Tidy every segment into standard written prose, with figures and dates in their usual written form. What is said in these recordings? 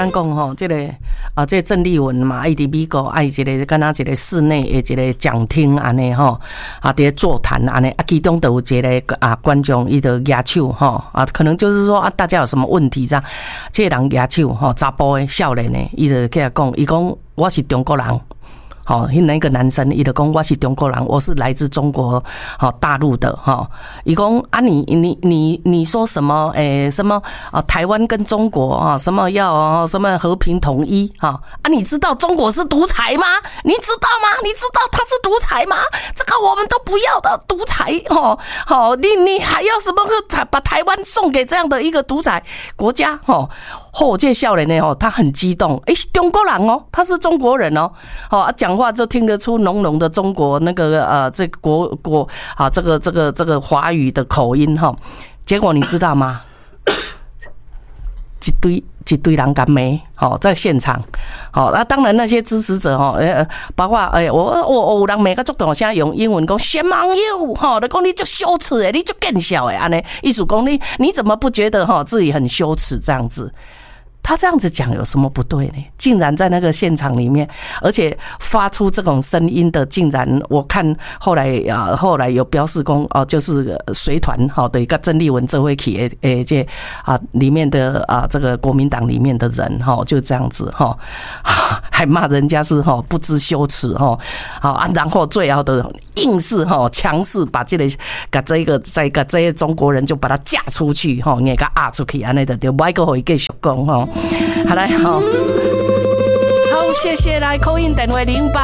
咱讲吼，这个这个郑丽文嘛，伊伫美国爱一个敢若一个室内的一个讲厅安尼吼，伫咧座谈安尼，其中都有一个观众伊就举手吼，可能就是说大家有什么问题这样，这个人举手吼，查甫的少年的，伊就起来讲，伊讲我是中国人。好，那个男生伊就讲我是中国人，我是来自中国大陆的哈。伊讲啊，你说什么？什么台湾跟中国什么要什么和平统一啊？你知道中国是独裁吗？你知道吗？你知道他是独裁吗？这个我们都不要的独裁好，你还要什么把台湾送给这样的一个独裁国家这少年呢他很激动，是中国人他是中国人讲话就听得出浓浓的中国那个这国这个华语的口音结果你知道吗？一堆人敢没在现场当然那些支持者包括我有人每个足大声用英文讲 shame on you 就讲你就羞耻的，你就更小的安尼，意思讲你怎么不觉得自己很羞耻这样子？他这样子讲有什么不对呢？竟然在那个现场里面，而且发出这种声音的，竟然我看后来有标示讲就是随团的一个郑丽文这位去这里面的这个国民党里面的人就这样子还骂人家是不知羞耻然后最后的硬是强势把这个中国人就把他嫁出去给他压出去安尼就不爱个回继续讲好来好，谢谢来 call in 电话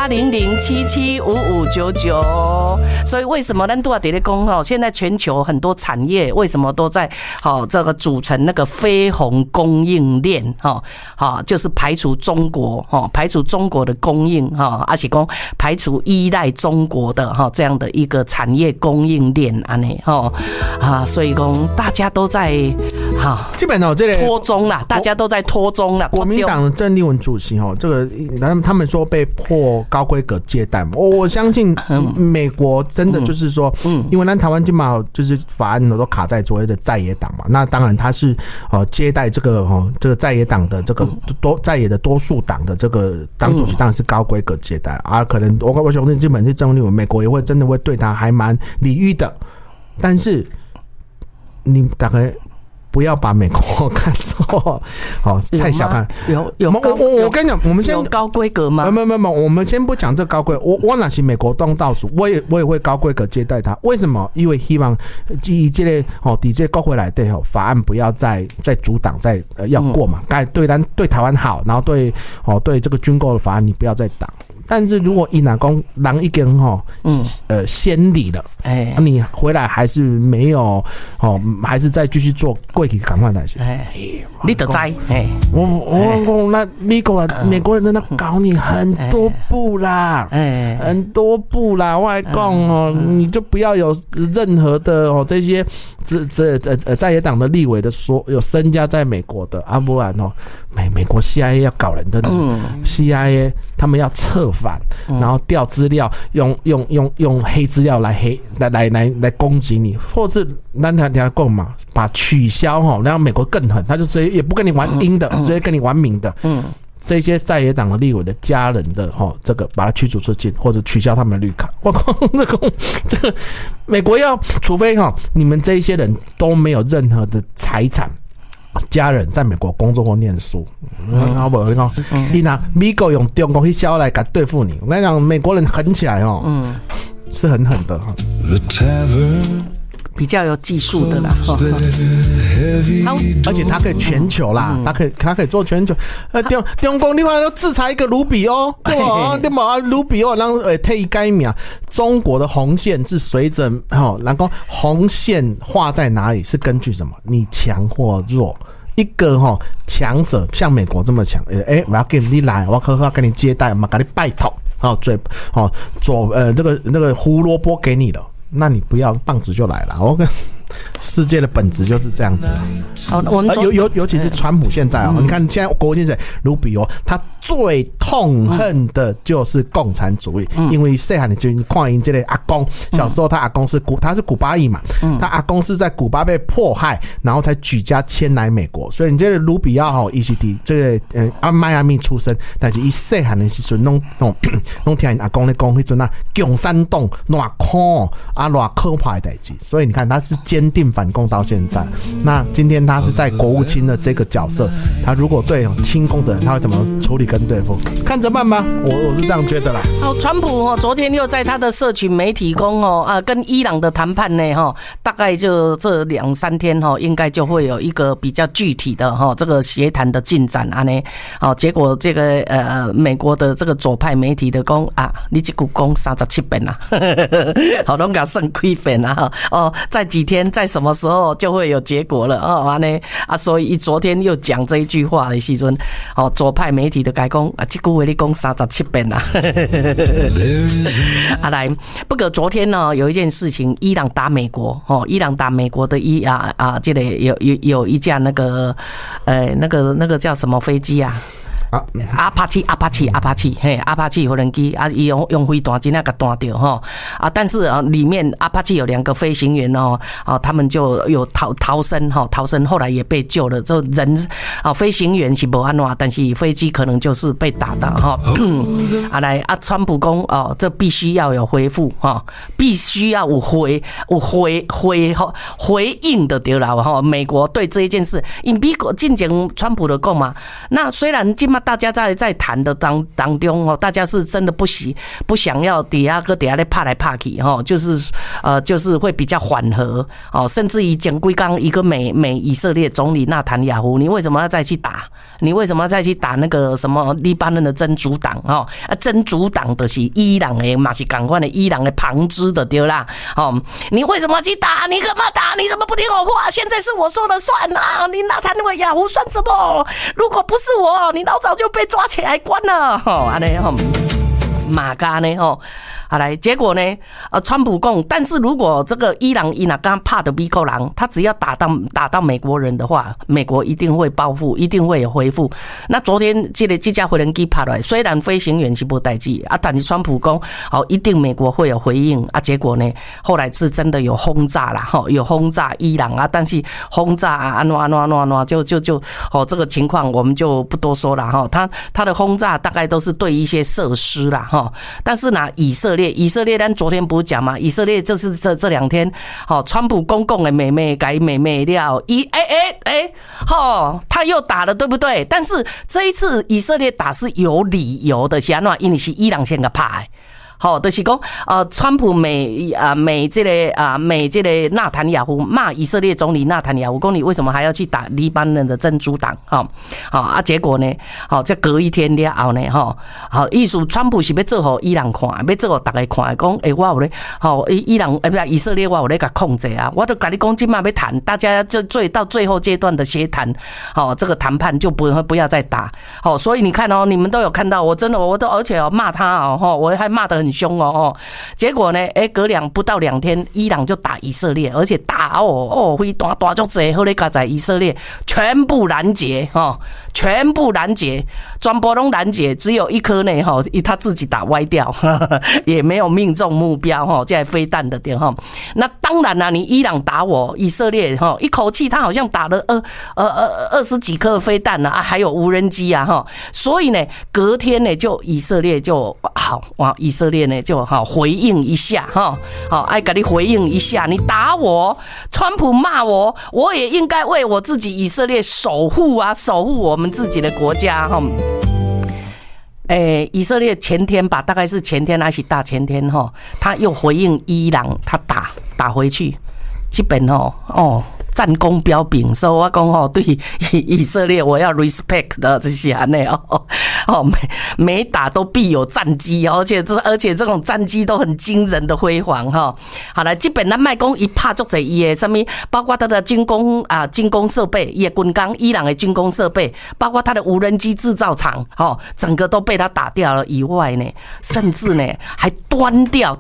0800775599。所以为什么咱都要在讲现在全球很多产业为什么都在这个组成那个非红供应链就是排除中国的供应而且讲排除依赖中国的这样的一个产业供应链安尼所以讲大家都在基本上这个拖中啦，大家都在拖中啦。 国民党的郑丽文主席这个他们说被迫高规格借贷嘛，我相信美国真的就是说，因为台湾基本上就是法案都卡在所谓的在野党嘛，那当然他是接待这个在野党的这个在野的多数党的这个党主席，当然是高规格借贷可能我相信基本是郑丽文，美国也会真的会对他还蛮礼遇的，但是你大概不要把美国看错太小看。我跟你讲，我们先有高规格吗？ 没有，我们先不讲这高规格。我哪是美国当倒数，我也会高规格接待他。为什么？因为希望以这个抵这国会来对法案不要再阻挡，再要过嘛。对台湾好，然后对这个军购的法案你不要再挡。但是如果伊若讲人已经先礼了，你回来还是没有还是再继续做过去赶快来些， 你就知我那美国人在那搞你很多步啦，很多步啦，我还讲你就不要有任何的这些在野党的立委的有身家在美国的不然美国 CIA 要搞人的CIA 他们要策反，然后调资料，用黑资料来攻击你，或是咱台讲嘛，把取消然后美国更狠，他就直接也不跟你玩阴的，直接跟你玩明的。这些在野党的立委的家人的这个把他驱逐出境，或者取消他们的绿卡。我靠，这个美国要，除非你们这些人都没有任何的财产。家人在美国工作或念书，你拿美国用中国去销来敢对付你，我跟你讲，美国人狠起来是很狠的比较有技术的啦， 而且他可以全球啦，他可以做全球。中共另外要制裁一个卢比欧，对吧？对吧？卢比欧让退改名，中国的红线是随着然后红线画在哪里是根据什么？你强或弱。一个强者像美国这么强，我要给你来，我要跟你接待，我要给你拜托，这个胡萝卜给你了。那你不要棒子就来了， 世界的本质就是这样子。 好，我们尤其是川普现在你看现在国务卿是卢比欧，他最痛恨的就是共产主义，因为细汉就看因这个阿公，小时候他阿公他是古巴裔嘛，他阿公是在古巴被迫害，然后才举家迁来美国，所以你这个卢比奥伊是伫这个迈阿密出生，但是伊细汉的时阵拢听因阿公咧讲迄阵共产党偌苦偌可怕的代志，所以你看他是坚定反共到现在。那今天他是在国务卿的这个角色，他如果对亲共的人，他会怎么处理跟对付？看着办吧，我是这样觉得啦。 好，川普昨天又在他的社群媒体讲跟伊朗的谈判呢大概就这2-3天应该就会有一个比较具体的这个协谈的进展结果这个美国的这个左派媒体的讲你这句讲37遍啦，好拢甲算几遍啦在几天在什么时候就会有结果了所以昨天又讲这一句话的时阵左派媒体的改讲这句话你讲37遍啦来，不过昨天呢有一件事情，伊朗打美国伊朗打美国的这个有一架那个叫什么飞机阿帕奇无人机伊用飞弹真的给弹掉但是里面阿帕奇有2个飞行员他们就有逃生后来也被救了，就人飞行员是没安怎，但是飞机可能就是被打到来川普讲这必须要有回复必须要有回应的对啦美国对这一件事，因美国之前川普的讲嘛，那虽然今大家在谈的当中大家是真的不想要底下咧拍来拍去就是会比较缓和甚至于前几天一个美以色列总理纳坦雅胡，你为什么要再去打？你为什么要再去打那个什么黎巴嫩的真主党真主党的是伊朗的嘛是同款的伊朗的旁支的对啦你为什么要去打？你干嘛打？你怎么不听我话？现在是我说了算你纳坦雅胡算什么？如果不是我，你老早就被抓起来关了马嘎呢来，结果呢川普讲，但是如果这个伊朗刚怕的美国人，他只要打到美国人的话，美国一定会报复，一定会有回复。那昨天这架飞人机拍来，虽然飞行员是没代志但是川普讲一定美国会有回应结果呢后来是真的有轰炸啦有轰炸伊朗但是轰炸安怎就这个情况我们就不多说了他的轰炸大概都是对一些设施啦但是呢以色列咱昨天不是讲吗？以色列就是这2天川普公共的妹妹改妹妹了他又打了对不对？但是这一次以色列打是有理由的，是安怎？因为是伊朗先给打的就是讲川普美这个纳坦雅胡骂以色列总理纳坦雅胡，讲你为什么还要去打黎巴嫩的真主党结果呢这隔一天了后呢意思川普是要做给伊朗看，要做给大家看讲我有咧伊朗以色列我有咧甲控制我都跟你讲今晚要谈，大家就到最后阶段的协谈这个谈判就不要再打所以你看你们都有看到我真的我都而且骂他我还骂得很凶结果呢不到2天伊朗就打以色列，而且打飞弹大足多好咧在以色列全部拦截全部拦截，全部都拦截，只有一颗呢他自己打歪掉也没有命中目标这飞弹的点那当然啦你伊朗打我以色列一口气他好像打了20几颗飞弹还有无人机所以呢隔天呢就以色列就以色列呢就回应一下爱给你回应一下，你打我川普骂我，我也应该为我自己以色列守护我们自己的国家以色列前天吧，大概是前天还是大前天他又回应伊朗，他打回去，基本战功彪炳，所以我讲吼，对以色列我要 respect 的这些安尼哦，每打都必有战机，而且这种战机都很惊人的辉煌哈。好了，基本咱卖讲一拍足侪伊的什么，包括他的军工设备，也军工伊朗的军工设备，包括他的无人机制造厂，整个都被他打掉了以外呢，甚至呢还端掉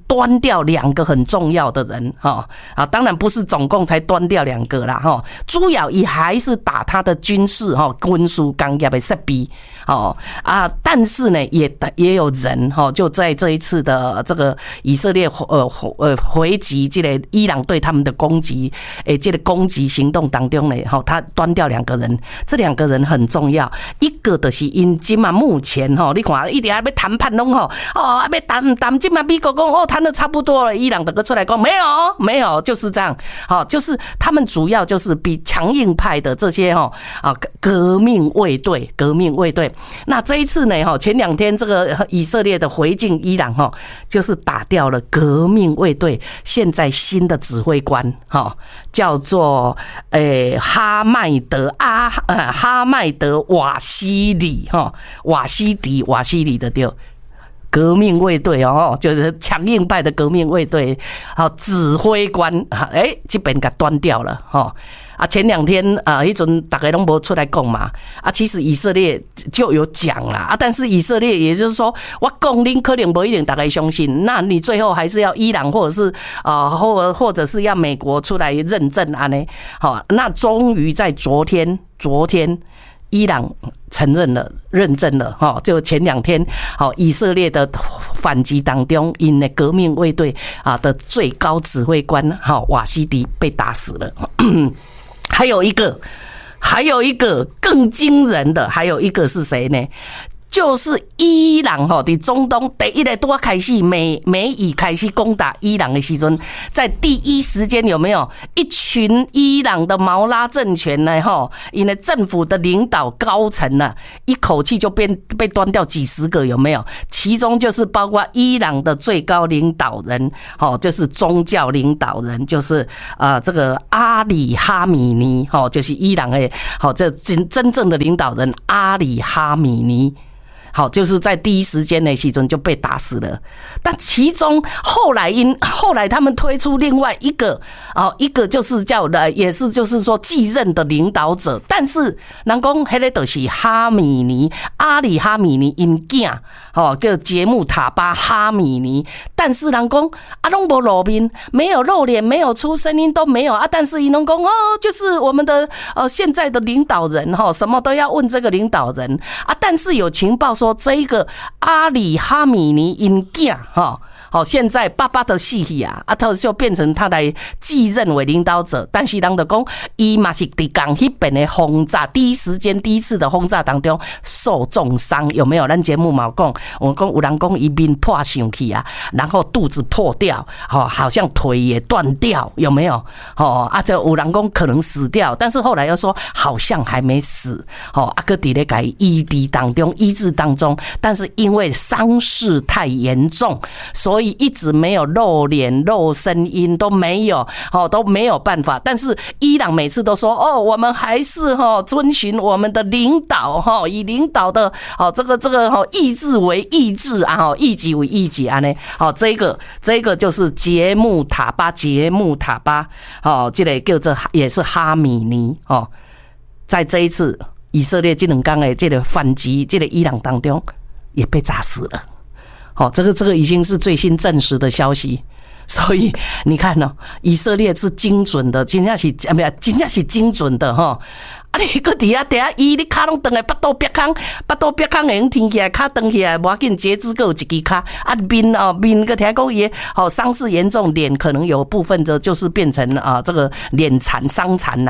2个很重要的人当然不是总共才端掉2个啦主要也还是打他的军事军事工业的设备但是呢也有人就在这一次的这个以色列回击这个伊朗对他们的攻击这个攻击行动当中呢他端掉2个人，这2个人很重要，一个就是因今嘛目前你看一直要谈判拢要谈今嘛美国讲谈得差不多了，伊朗整个出来讲没有就是这样就是他们主要就是比强硬派的这些革命卫队。那这一次呢前2天这个以色列的回敬伊朗就是打掉了革命卫队现在新的指挥官叫做哈麦德瓦西里瓦西里的对。革命卫队就是强硬派的革命卫队指挥官这边给端掉了前2天那阵大家都没出来讲嘛其实以色列就有讲啦但是以色列也就是说我讲恁可能不一定大家相信，那你最后还是要伊朗或者是或者是要美国出来认证那终于在昨天伊朗承认了、认证了就前2天以色列的反击当中，因的革命卫队的最高指挥官瓦西迪被打死了。还有一个更惊人的，还有一个是谁呢？就是伊朗在中东第一个多开始美以开始攻打伊朗的时阵，在第一时间有没有一群伊朗的毛拉政权呢因为政府的领导高层呢一口气就被端掉几十个，有没有？其中就是包括伊朗的最高领导人就是宗教领导人，就是这个阿里哈米尼就是伊朗的这真正的领导人阿里哈米尼。就是在第一时间的时阵就被打死了。但其中后来他们推出另外一个就是叫也是就是说继任的领导者，但是人讲那个就是阿里哈米尼因囝叫杰穆塔巴哈米尼，但是人讲拢没露面，没有露脸，没有出声音都没有但是伊拢讲就是我们的现在的领导人什么都要问这个领导人但是有情报说这一个阿里哈米尼因囝现在爸爸的死去他就变成他来继任为领导者，但是人就讲伊嘛是在刚那边的轰炸第一次的轰炸当中受重伤，有没有？咱节目嘛讲，我讲有人讲伊面破上去然后肚子破掉好像腿也断掉，有没有？这有人讲可能死掉，但是后来又说好像还没死搁伫咧给医治当中，但是因为伤势太严重，所以一直没有露脸露声音都没有都没有办法。但是伊朗每次都说我们还是遵循我们的领导以领导的这个意志为意志意己为意己这个就是杰穆塔巴这个叫做也是哈米尼在这一次以色列这2天的这个反击这个伊朗当中也被炸死了这个已经是最新证实的消息。所以你看以色列是精准的，真的是精准的你搁伫遐伊你脚拢断来，巴肚憋空会用挺起来，脚断起来无要紧，截肢搁有一支脚面个听讲伊伤势严重，脸可能有部分的就是变成这个脸残伤残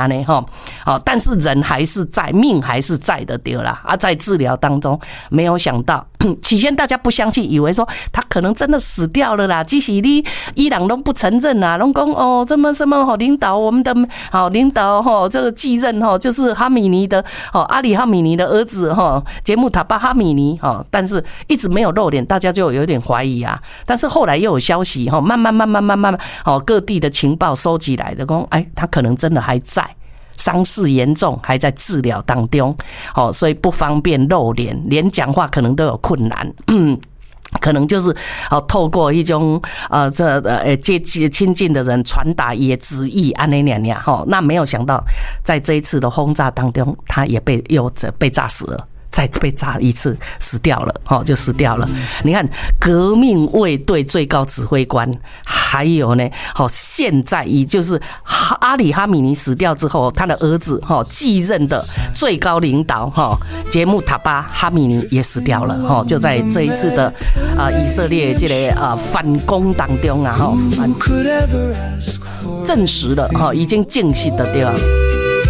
但是人还是在，命还是在的对啦在治疗当中，没有想到起先大家不相信，以为说他可能真的死掉了啦，即使你伊朗都不承认啦，拢讲哦，这么什么好领导，我们的好领导哈，这个继任哈就是哈米尼的哦，阿里哈米尼的儿子哈，杰穆塔巴哈米尼哈，但是一直没有露脸，大家就有点怀疑啊。但是后来又有消息哈，慢慢哦，各地的情报收集来的，讲哎，他可能真的还在。伤势严重，还在治疗当中，所以不方便露脸，连讲话可能都有困难。可能就是透过一种亲近的人传达也旨意安尼娘娘那没有想到在这一次的轰炸当中，他也又被炸死了。再被炸一次，死掉了，就死掉了。你看，革命卫队最高指挥官，还有呢，现在也就是阿里哈米尼死掉之后，他的儿子继任的最高领导杰穆塔巴哈米尼也死掉了，就在这一次的以色列这个反攻当中啊，证实了已经证实的对吧？